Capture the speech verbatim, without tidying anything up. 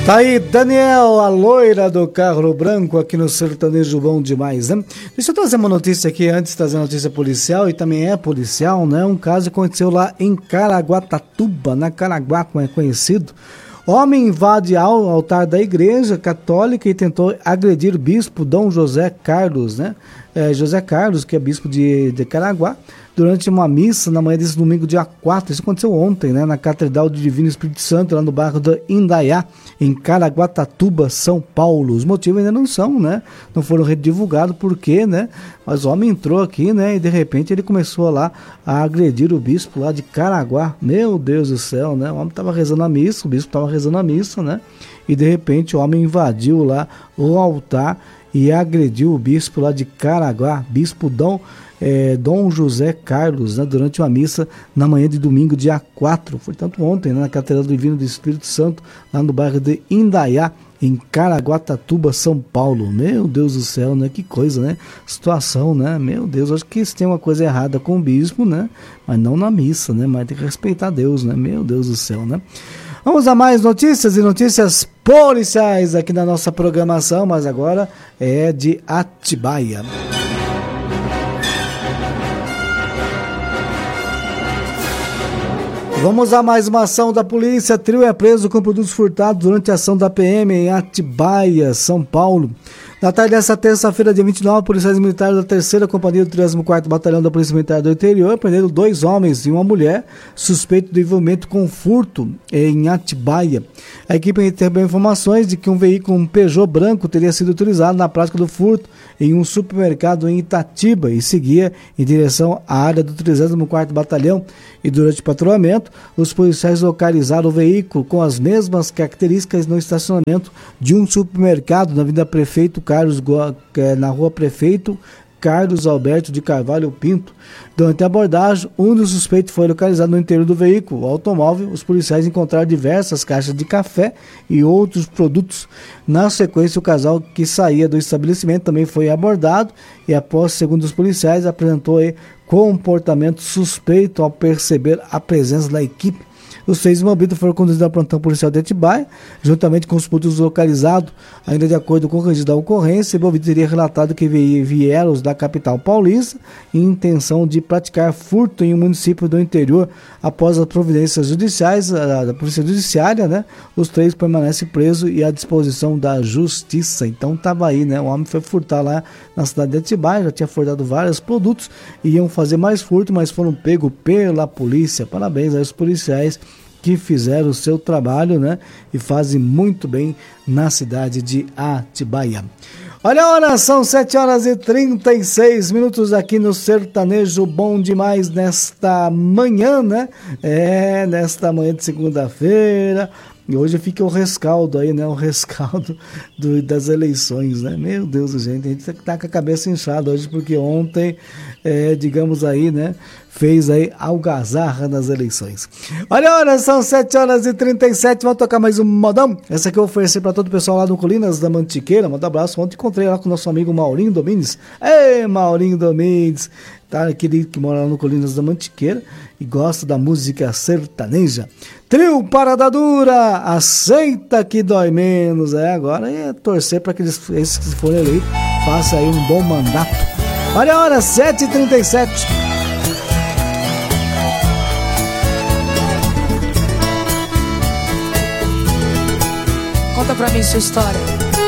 Tá aí, Daniel, a loira do carro branco aqui no Sertanejo Bom Demais, né? Deixa eu trazer uma notícia aqui antes de trazer a notícia policial, e também é policial, né? Um caso aconteceu lá em Caraguatatuba, na Caraguá, como é conhecido. Homem invade ao altar da igreja católica e tentou agredir o bispo Dom José Carlos, né? É, José Carlos, que é bispo de, de Caraguá, durante uma missa na manhã desse domingo, dia quatro. Isso aconteceu ontem, né? Na Catedral do Divino Espírito Santo, lá no bairro da Indaiá, em Caraguatatuba, São Paulo. Os motivos ainda não são, né? Não foram redivulgados por quê, né? Mas o homem entrou aqui, né? E de repente ele começou lá a agredir o bispo lá de Caraguá. Meu Deus do céu, né? O homem estava rezando a missa, o bispo estava rezando a missa, né? E de repente o homem invadiu lá o altar e agrediu o bispo lá de Caraguá, bispo Dom, é, Dom José Carlos, né, durante uma missa na manhã de domingo, dia quatro, portanto ontem, né, na Catedral do Divino do Espírito Santo, lá no bairro de Indaiá, em Caraguatatuba, São Paulo. Meu Deus do céu, né? Que coisa, né? Situação, né? Meu Deus, acho que tem uma coisa errada com o bispo, né? Mas não na missa, né? Mas tem que respeitar Deus, né? Meu Deus do céu, né? Vamos a mais notícias e notícias policiais aqui na nossa programação, mas agora é de Atibaia. Vamos a mais uma ação da polícia. Trio é preso com produtos furtados durante a ação da P M em Atibaia, São Paulo. Na tarde dessa terça-feira, dia vinte e nove, policiais militares da terceira Companhia do trigésimo quarto Batalhão da Polícia Militar do Interior prenderam dois homens e uma mulher suspeitos de envolvimento com furto em Atibaia. A equipe recebeu informações de que um veículo, um Peugeot branco, teria sido utilizado na prática do furto em um supermercado em Itatiba e seguia em direção à área do trigésimo quarto Batalhão. E durante o patrulhamento, os policiais localizaram o veículo com as mesmas características no estacionamento de um supermercado na Avenida Prefeito Carlos, na Rua Prefeito Carlos Alberto de Carvalho Pinto. Durante a abordagem, um dos suspeitos foi localizado no interior do veículo. O automóvel, os policiais encontraram diversas caixas de café e outros produtos. Na sequência, o casal que saía do estabelecimento também foi abordado e, após, segundo os policiais, apresentou aí comportamento suspeito ao perceber a presença da equipe. Os três envolvidos foram conduzidos ao plantão policial de Atibaia, juntamente com os produtos localizados. Ainda de acordo com o registro da ocorrência, o envolvido teria relatado que vieram da capital paulista em intenção de praticar furto em um município do interior. Após as providências judiciais, a, da Polícia Judiciária, né, os três permanecem presos e à disposição da Justiça. Então estava aí, né? O homem foi furtar lá na cidade de Atibaia, já tinha furtado vários produtos, iam fazer mais furto, mas foram pegos pela polícia. Parabéns aos policiais que fizeram o seu trabalho, né? E fazem muito bem na cidade de Atibaia. Olha a hora, são sete horas e trinta e seis minutos aqui no Sertanejo Bom Demais nesta manhã, né? É, nesta manhã de segunda-feira. E hoje fica o rescaldo aí, né? O rescaldo do, das eleições, né? Meu Deus, gente, a gente tá com a cabeça inchada hoje, porque ontem, é, digamos aí, né? Fez aí algazarra nas eleições. Olha a hora, são sete horas e trinta e sete, vamos tocar mais um modão. Essa aqui eu ofereci para todo o pessoal lá no Colinas da Mantiqueira. Manda um abraço, ontem encontrei lá com o nosso amigo Maurinho Domingues. Ei, Maurinho Domingues, tá? Aquele que mora lá no Colinas da Mantiqueira e gosta da música sertaneja. Trio Parada Dura, aceita que dói menos. É, agora é torcer para que eles, esses que forem eleitos façam aí um bom mandato. Olha a hora, sete e trinta e sete. Conta pra mim sua história.